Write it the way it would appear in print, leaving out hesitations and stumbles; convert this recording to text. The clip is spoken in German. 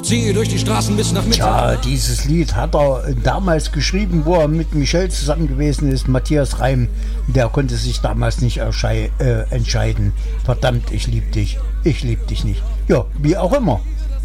Ziehe durch die Straßen bis nach Mitte. Ja, dieses Lied hat er damals geschrieben, wo er mit Michelle zusammen gewesen ist. Matthias Reim, der konnte sich damals nicht entscheiden. Verdammt, ich lieb dich nicht. Ja, wie auch immer.